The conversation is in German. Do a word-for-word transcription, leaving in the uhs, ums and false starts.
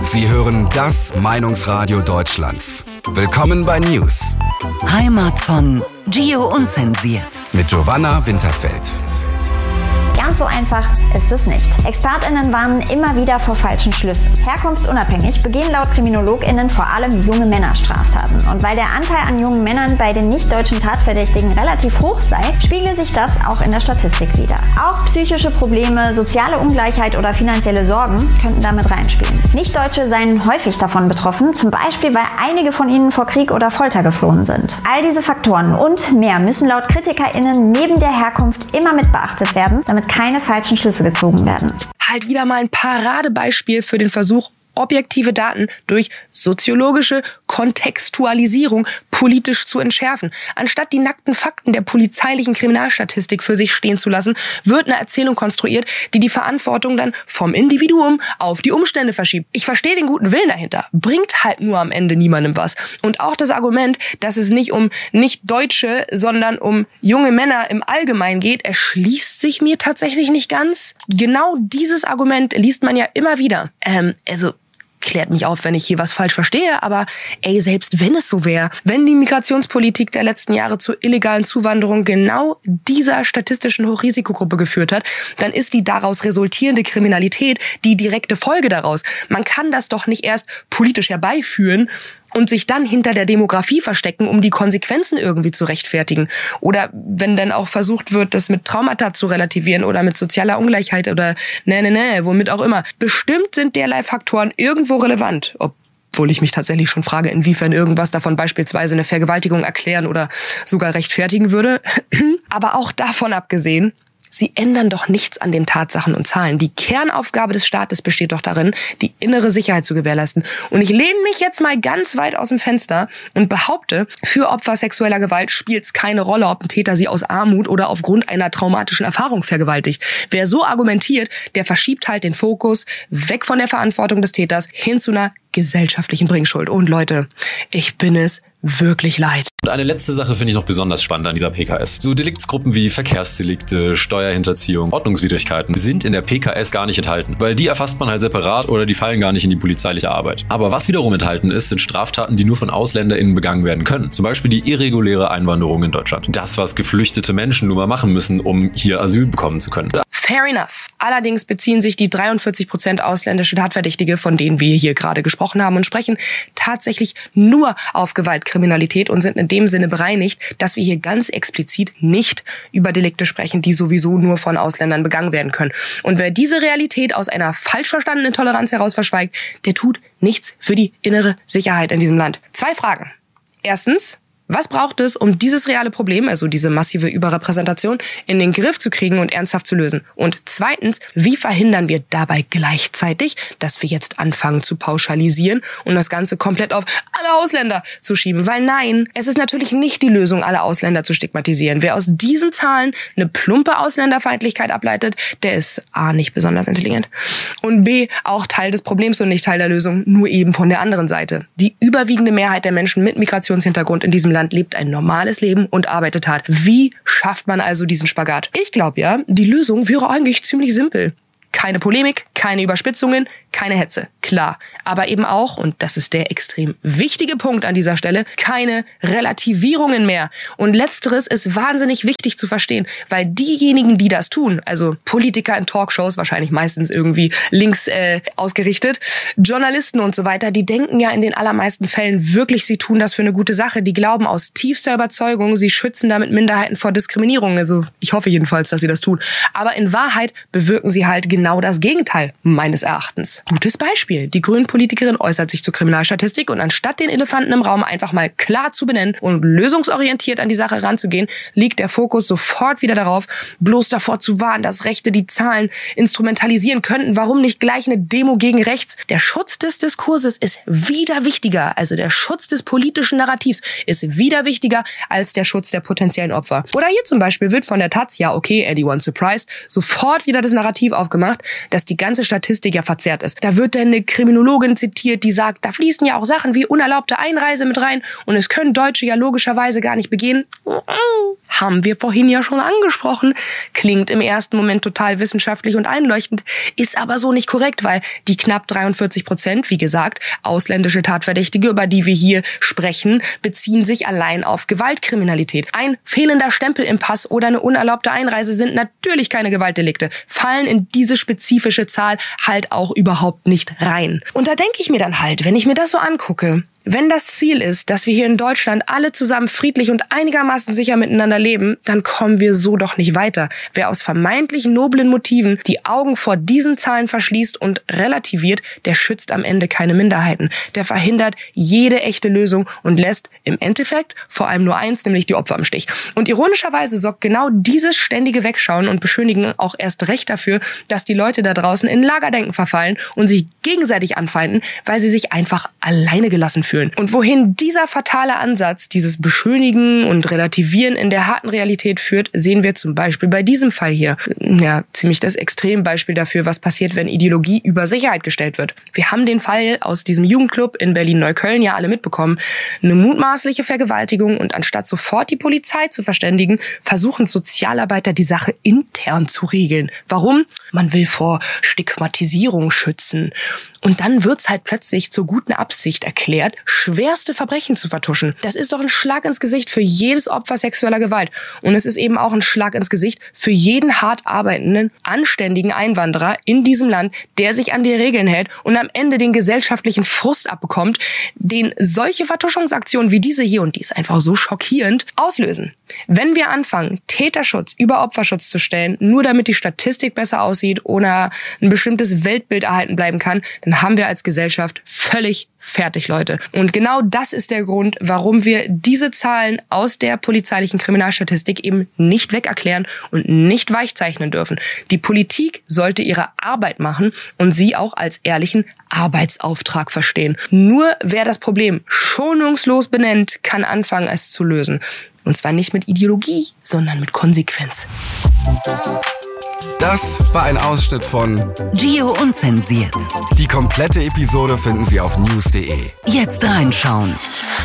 Sie hören das Meinungsradio Deutschlands. Willkommen bei News. Heimat von Gio Unzensiert. Mit Giovanna Winterfeld. Ganz so einfach ist es nicht. ExpertInnen warnen immer wieder vor falschen Schlüssen. Herkunftsunabhängig begehen laut KriminologInnen vor allem junge Männer Straftaten. Und weil der Anteil an jungen Männern bei den nicht-deutschen Tatverdächtigen relativ hoch sei, spiegelt sich das auch in der Statistik wider. Auch psychische Probleme, soziale Ungleichheit oder finanzielle Sorgen könnten damit reinspielen. Nicht-Deutsche seien häufig davon betroffen, zum Beispiel weil einige von ihnen vor Krieg oder Folter geflohen sind. All diese Faktoren und mehr müssen laut KritikerInnen neben der Herkunft immer mit beachtet werden, damit keine falschen Schlüsse gezogen werden. Halt wieder mal ein Paradebeispiel für den Versuch, objektive Daten durch soziologische Kontextualisierung politisch zu entschärfen. Anstatt die nackten Fakten der polizeilichen Kriminalstatistik für sich stehen zu lassen, wird eine Erzählung konstruiert, die die Verantwortung dann vom Individuum auf die Umstände verschiebt. Ich verstehe den guten Willen dahinter, bringt halt nur am Ende niemandem was. Und auch das Argument, dass es nicht um Nicht-Deutsche, sondern um junge Männer im Allgemeinen geht, erschließt sich mir tatsächlich nicht ganz. Genau dieses Argument liest man ja immer wieder. Ähm, also klärt mich auf, wenn ich hier was falsch verstehe, aber ey, selbst wenn es so wäre, wenn die Migrationspolitik der letzten Jahre zur illegalen Zuwanderung genau dieser statistischen Hochrisikogruppe geführt hat, dann ist die daraus resultierende Kriminalität die direkte Folge daraus. Man kann das doch nicht erst politisch herbeiführen und sich dann hinter der Demografie verstecken, um die Konsequenzen irgendwie zu rechtfertigen. Oder wenn dann auch versucht wird, das mit Traumata zu relativieren oder mit sozialer Ungleichheit oder ne, ne, ne, womit auch immer. Bestimmt sind derlei Faktoren irgendwo relevant, obwohl ich mich tatsächlich schon frage, inwiefern irgendwas davon beispielsweise eine Vergewaltigung erklären oder sogar rechtfertigen würde. Aber auch davon abgesehen, sie ändern doch nichts an den Tatsachen und Zahlen. Die Kernaufgabe des Staates besteht doch darin, die innere Sicherheit zu gewährleisten. Und ich lehne mich jetzt mal ganz weit aus dem Fenster und behaupte, für Opfer sexueller Gewalt spielt es keine Rolle, ob ein Täter sie aus Armut oder aufgrund einer traumatischen Erfahrung vergewaltigt. Wer so argumentiert, der verschiebt halt den Fokus weg von der Verantwortung des Täters hin zu einer gesellschaftlichen Bringschuld. Und Leute, ich bin es wirklich leid. Und eine letzte Sache finde ich noch besonders spannend an dieser P K S. So Deliktsgruppen wie Verkehrsdelikte, Steuerhinterziehung, Ordnungswidrigkeiten sind in der P K S gar nicht enthalten, weil die erfasst man halt separat oder die fallen gar nicht in die polizeiliche Arbeit. Aber was wiederum enthalten ist, sind Straftaten, die nur von AusländerInnen begangen werden können. Zum Beispiel die irreguläre Einwanderung in Deutschland. Das, was geflüchtete Menschen nun mal machen müssen, um hier Asyl bekommen zu können. Fair enough. Allerdings beziehen sich die dreiundvierzig Prozent ausländische Tatverdächtige, von denen wir hier gerade gesprochen haben und sprechen, tatsächlich nur auf Gewaltkriminalität und sind in dem Sinne bereinigt, dass wir hier ganz explizit nicht über Delikte sprechen, die sowieso nur von Ausländern begangen werden können. Und wer diese Realität aus einer falsch verstandenen Toleranz heraus verschweigt, der tut nichts für die innere Sicherheit in diesem Land. Zwei Fragen. Erstens, was braucht es, um dieses reale Problem, also diese massive Überrepräsentation, in den Griff zu kriegen und ernsthaft zu lösen? Und zweitens, wie verhindern wir dabei gleichzeitig, dass wir jetzt anfangen zu pauschalisieren und das Ganze komplett auf alle Ausländer zu schieben? Weil nein, es ist natürlich nicht die Lösung, alle Ausländer zu stigmatisieren. Wer aus diesen Zahlen eine plumpe Ausländerfeindlichkeit ableitet, der ist A, nicht besonders intelligent und B, auch Teil des Problems und nicht Teil der Lösung, nur eben von der anderen Seite. Die überwiegende Mehrheit der Menschen mit Migrationshintergrund in diesem Land lebt ein normales Leben und arbeitet hart. Wie schafft man also diesen Spagat? Ich glaube ja, die Lösung wäre eigentlich ziemlich simpel. Keine Polemik, keine Überspitzungen, keine Hetze. Klar, aber eben auch, und das ist der extrem wichtige Punkt an dieser Stelle, keine Relativierungen mehr. Und letzteres ist wahnsinnig wichtig zu verstehen, weil diejenigen, die das tun, also Politiker in Talkshows, wahrscheinlich meistens irgendwie links äh, ausgerichtet, Journalisten und so weiter, die denken ja in den allermeisten Fällen wirklich, sie tun das für eine gute Sache. Die glauben aus tiefster Überzeugung, sie schützen damit Minderheiten vor Diskriminierung. Also ich hoffe jedenfalls, dass sie das tun. Aber in Wahrheit bewirken sie halt genau das Gegenteil, meines Erachtens. Gutes Beispiel. Die Grünen-Politikerin äußert sich zur Kriminalstatistik und anstatt den Elefanten im Raum einfach mal klar zu benennen und lösungsorientiert an die Sache ranzugehen, liegt der Fokus sofort wieder darauf, bloß davor zu warnen, dass Rechte die Zahlen instrumentalisieren könnten. Warum nicht gleich eine Demo gegen rechts? Der Schutz des Diskurses ist wieder wichtiger, also der Schutz des politischen Narrativs ist wieder wichtiger als der Schutz der potenziellen Opfer. Oder hier zum Beispiel wird von der Taz, ja okay, anyone surprised, sofort wieder das Narrativ aufgemacht, dass die ganze Statistik ja verzerrt ist. Da wird dann eine Kriminologin zitiert, die sagt, da fließen ja auch Sachen wie unerlaubte Einreise mit rein und es können Deutsche ja logischerweise gar nicht begehen. Haben wir vorhin ja schon angesprochen. Klingt im ersten Moment total wissenschaftlich und einleuchtend, ist aber so nicht korrekt, weil die knapp dreiundvierzig Prozent, wie gesagt, ausländische Tatverdächtige, über die wir hier sprechen, beziehen sich allein auf Gewaltkriminalität. Ein fehlender Stempel im Pass oder eine unerlaubte Einreise sind natürlich keine Gewaltdelikte, fallen in diese spezifische Zahl halt auch überhaupt nicht rein. Und da denke ich mir dann halt, wenn ich mir das so angucke, wenn das Ziel ist, dass wir hier in Deutschland alle zusammen friedlich und einigermaßen sicher miteinander leben, dann kommen wir so doch nicht weiter. Wer aus vermeintlich noblen Motiven die Augen vor diesen Zahlen verschließt und relativiert, der schützt am Ende keine Minderheiten. Der verhindert jede echte Lösung und lässt im Endeffekt vor allem nur eins, nämlich die Opfer im Stich. Und ironischerweise sorgt genau dieses ständige Wegschauen und Beschönigen auch erst recht dafür, dass die Leute da draußen in Lagerdenken verfallen und sich gegenseitig anfeinden, weil sie sich einfach alleine gelassen fühlen. Und wohin dieser fatale Ansatz, dieses Beschönigen und Relativieren in der harten Realität führt, sehen wir zum Beispiel bei diesem Fall hier. Ja, ziemlich das Extrembeispiel dafür, was passiert, wenn Ideologie über Sicherheit gestellt wird. Wir haben den Fall aus diesem Jugendclub in Berlin-Neukölln ja alle mitbekommen. Eine mutmaßliche Vergewaltigung und anstatt sofort die Polizei zu verständigen, versuchen Sozialarbeiter die Sache intern zu regeln. Warum? Man will vor Stigmatisierung schützen. Und dann wird's halt plötzlich zur guten Absicht erklärt, schwerste Verbrechen zu vertuschen. Das ist doch ein Schlag ins Gesicht für jedes Opfer sexueller Gewalt. Und es ist eben auch ein Schlag ins Gesicht für jeden hart arbeitenden, anständigen Einwanderer in diesem Land, der sich an die Regeln hält und am Ende den gesellschaftlichen Frust abbekommt, den solche Vertuschungsaktionen wie diese hier, und die ist einfach so schockierend, auslösen. Wenn wir anfangen, Täterschutz über Opferschutz zu stellen, nur damit die Statistik besser aussieht oder ein bestimmtes Weltbild erhalten bleiben kann, dann haben wir als Gesellschaft völlig fertig, Leute. Und genau das ist der Grund, warum wir diese Zahlen aus der polizeilichen Kriminalstatistik eben nicht wegerklären und nicht weichzeichnen dürfen. Die Politik sollte ihre Arbeit machen und sie auch als ehrlichen Arbeitsauftrag verstehen. Nur wer das Problem schonungslos benennt, kann anfangen, es zu lösen. Und zwar nicht mit Ideologie, sondern mit Konsequenz. Das war ein Ausschnitt von Gio Unzensiert. Die komplette Episode finden Sie auf news punkt de. Jetzt reinschauen.